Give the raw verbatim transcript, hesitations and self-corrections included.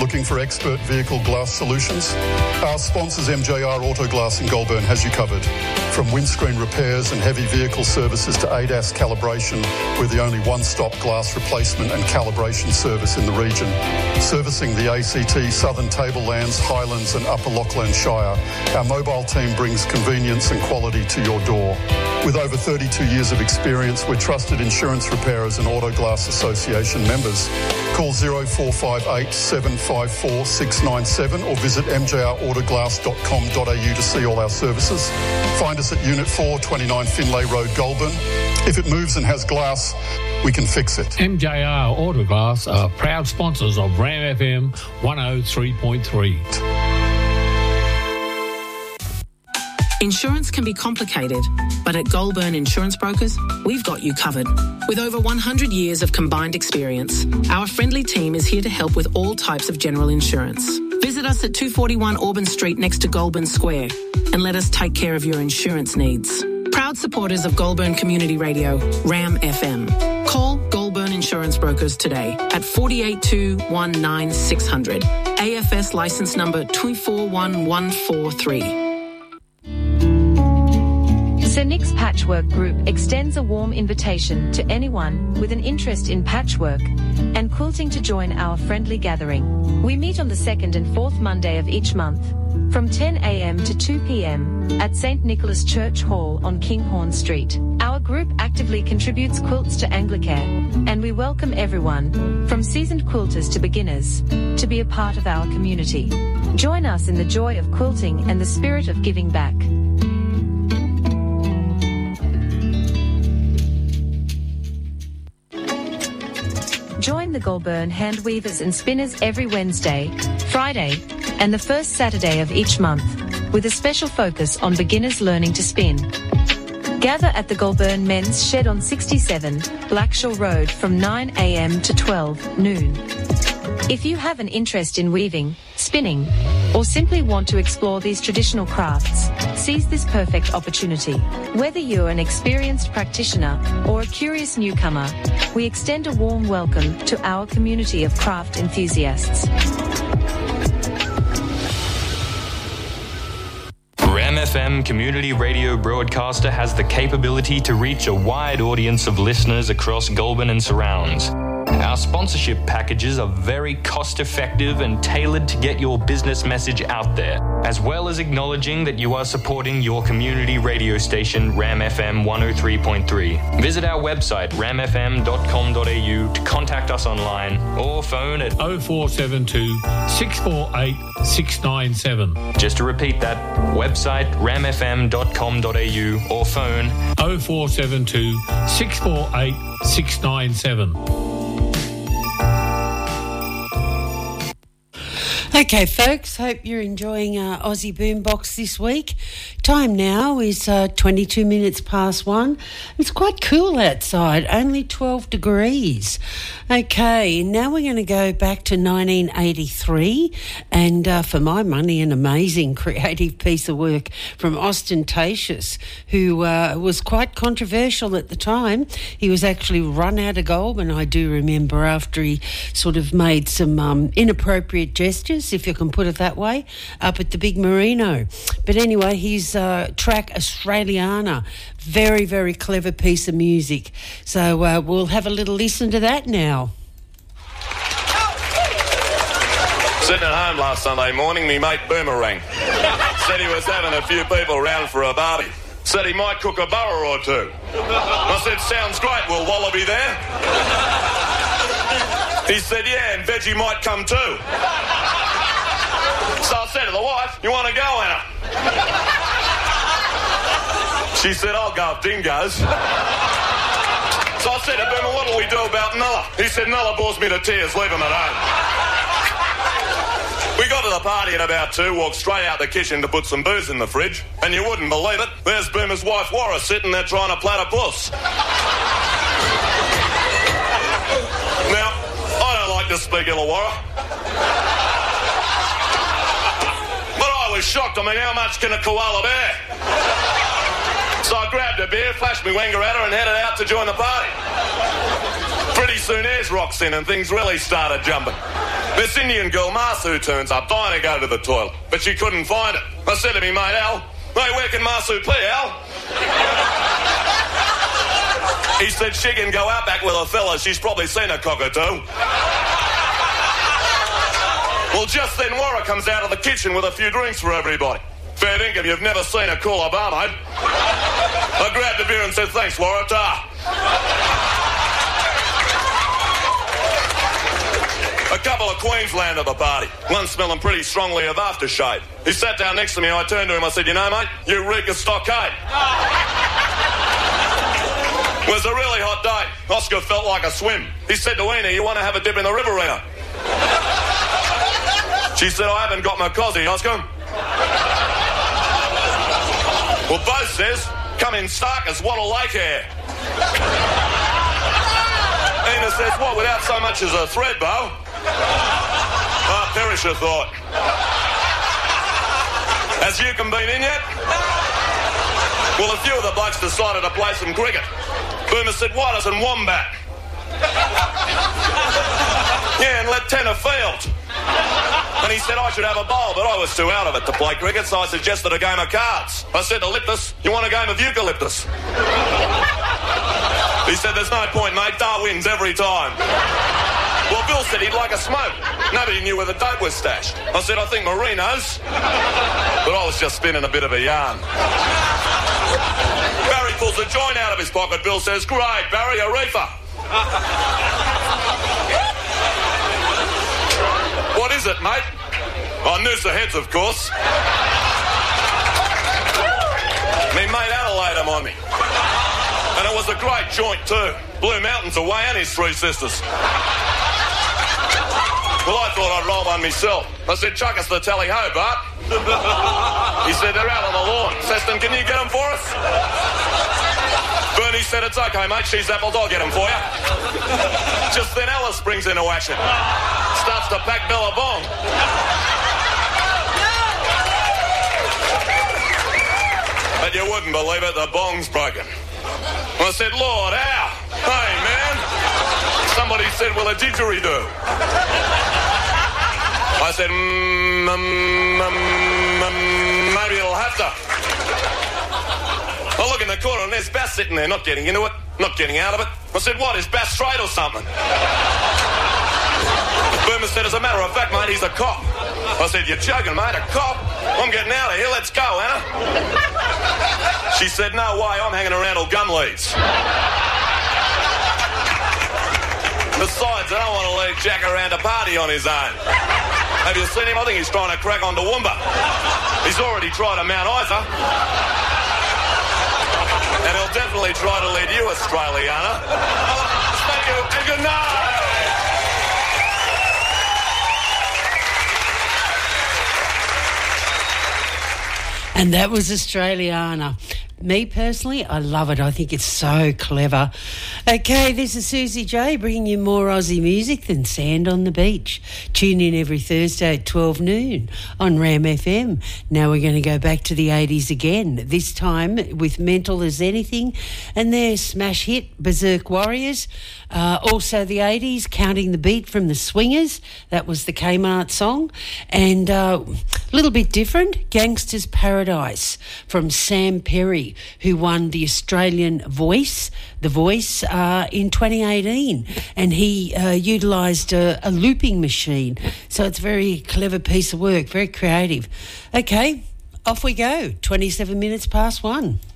Looking for expert vehicle glass solutions? Our sponsors M J R Auto Glass in Goulburn has you covered. From windscreen repairs and heavy vehicle services to A D A S calibration, we're the only one-stop glass replacement and calibration service in the region. Servicing the A C T, Southern Tablelands, Highlands and Upper Lachlan Shire, our mobile team brings convenience and quality to your door. With over thirty-two years of experience, we're trusted insurance repairers and Auto Glass Association members. Call zero four five eight, seven five four, six nine seven or visit m j r autoglass dot com dot a u to see all our services. Find us at Unit four, twenty-nine Finlay Road, Goulburn. If it moves and has glass, we can fix it. M J R Autoglass are proud sponsors of Ram F M one oh three point three. Insurance can be complicated, but at Goulburn Insurance Brokers, we've got you covered. With over one hundred years of combined experience, our friendly team is here to help with all types of general insurance. Visit us at two forty-one Auburn Street next to Goulburn Square and let us take care of your insurance needs. Proud supporters of Goulburn Community Radio, Ram F M. Call Goulburn Insurance Brokers today at four eight two, one nine six hundred. A F S licence number two four one one four three. Sir Nick's Patchwork Group extends a warm invitation to anyone with an interest in patchwork and quilting to join our friendly gathering. We meet on the second and fourth Monday of each month from ten a m to two p m at Saint Nicholas Church Hall on Kinghorn Street. Our group actively contributes quilts to Anglicare, and we welcome everyone, from seasoned quilters to beginners, to be a part of our community. Join us in the joy of quilting and the spirit of giving back. Join the Goulburn handweavers and spinners every Wednesday, Friday, and the first Saturday of each month, with a special focus on beginners learning to spin. Gather at the Goulburn Men's Shed on sixty-seven, Blackshaw Road from nine a m to twelve noon. If you have an interest in weaving, spinning, or simply want to explore these traditional crafts, seize this perfect opportunity. Whether you're an experienced practitioner or a curious newcomer, we extend a warm welcome to our community of craft enthusiasts. Ram F M Community Radio Broadcaster has the capability to reach a wide audience of listeners across Goulburn and surrounds. Our sponsorship packages are very cost-effective and tailored to get your business message out there, as well as acknowledging that you are supporting your community radio station, Ram F M one oh three point three. Visit our website, ram f m dot com dot a u, to contact us online or phone at oh four seven two, six four eight, six nine seven. Just to repeat that, website ram f m dot com dot a u or phone oh four seven two, six four eight, six nine seven. Okay, folks, hope you're enjoying uh, Aussie Boombox this week. Time now is uh, twenty-two minutes past one. It's quite cool outside, only twelve degrees. Okay, now we're going to go back to nineteen eighty-three, and uh, for my money, an amazing creative piece of work from Ostentatious, who uh, was quite controversial at the time. He was actually run out of Goulburn, I do remember, after he sort of made some um, inappropriate gestures, if you can put it that way, up at the Big Merino. But anyway, his uh, track Australiana, very, very clever piece of music. So uh, we'll have a little listen to that now. Sitting at home last Sunday morning, me mate Boomerang said he was having a few people round for a barbie. Said he might cook a burra or two. I said, sounds great, will Wallaby there? He said, yeah, and Veggie might come too. So I said to the wife, you want to go, Anna? She said, I'll go if Dean goes. So I said to Boomer, what'll we do about Nulla? He said, Nulla bores me to tears, leave him at home. We got to the party at about two, walked straight out the kitchen to put some booze in the fridge, and you wouldn't believe it, there's Boomer's wife, Warra, sitting there trying to plait a puss. Now, I don't like to speak Illawarra, but I was shocked. I mean, how much can a koala bear? So I grabbed a beer, flashed me wanger at her and headed out to join the party. Pretty soon Ayers rocks in and things really started jumping. This Indian girl, Masu, turns up, dying to go to the toilet, but she couldn't find it. I said to me mate, Al, hey, where can Masu pee, Al? He said she can go out back with a fella. She's probably seen a cockatoo. Well, just then Warra comes out of the kitchen with a few drinks for everybody. Fair dinkum, you've never seen a cooler bar, mate. I grabbed a beer and said, thanks, Warra, ta. A couple of Queensland at the party. One smelling pretty strongly of aftershave. He sat down next to me and I turned to him. I said, you know, mate, you reek of stockade. It was a really hot day. Oscar felt like a swim. He said to Ena, you want to have a dip in the river, Ena? She said, I haven't got my cosy, Oscar. Well, Bo says, come in stark as Wattle Lake hair. Ena says, what, without so much as a thread, Bo? Ah, Perisher thought. Has Yukon been in yet? Well, a few of the blokes decided to play some cricket. Boomer said, why doesn't Wombat? Yeah, and let Tenner field. And he said I should have a bowl, but I was too out of it to play cricket, so I suggested a game of cards. I said to Liptus, you want a game of eucalyptus? He said, there's no point, mate. Dar wins every time. Well, Bill said he'd like a smoke. Nobody knew where the dope was stashed. I said, I think Marino's. But I was just spinning a bit of a yarn. Barry pulls a joint out of his pocket. Bill says, great, Barry, a reefer. What is it, mate? Oh, Noosa Heads, of course. Me mate Adelaide him on me. And it was a great joint, too. Blue Mountains away and his three sisters. Well, I thought I'd roll one myself. I said, chuck us the tally ho, Bart. He said, they're out on the lawn. Seston, can you get them for us? Bernie said, it's okay, mate. She's apples. I'll get them for you. Just then Alice springs into action. Starts to pack Billabong. But you wouldn't believe it, the bong's broken. I said, Lord, how? Hey, man. Somebody said, will a didgeridoo? I said, mm, mm, mm, mm, maybe it'll have to. I look in the corner and there's Bass sitting there, not getting into it, not getting out of it. I said, what, is Bass straight or something? Boomer said, as a matter of fact, mate, he's a cop. I said, you're joking, mate, a cop? I'm getting out of here, let's go, Anna. She said, no way, I'm hanging around till gum leads. Besides, I don't want to leave Jack around a party on his own. Have you seen him? I think he's trying to crack on Toowoomba. He's already tried a Mount Isa. And he'll definitely try to lead you, Australiana. Thank you, and good night. And that was Australiana. Me personally, I love it. I think it's so clever. Okay, this is Susie J bringing you more Aussie music than sand on the beach. Tune in every Thursday at twelve noon on Ram F M. Now we're going to go back to the eighties again, this time with Mental as Anything and their smash hit, Berserk Warriors. Uh, also the eighties, Counting the Beat from the Swingers. That was the Kmart song. And a uh, little bit different, Gangster's Paradise from Sam Perry, who won the Australian Voice, The Voice, uh, in twenty eighteen. And he uh, utilised a, a looping machine. So it's a very clever piece of work, very creative. Okay, off we go, twenty-seven minutes past one.